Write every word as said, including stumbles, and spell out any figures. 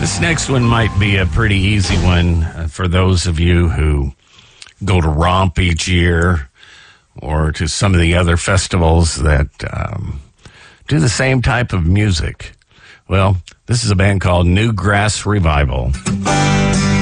This next one might be a pretty easy one uh, for those of you who go to Romp each year or to some of the other festivals that um, do the same type of music. Well, this is a band called New Grass Revival.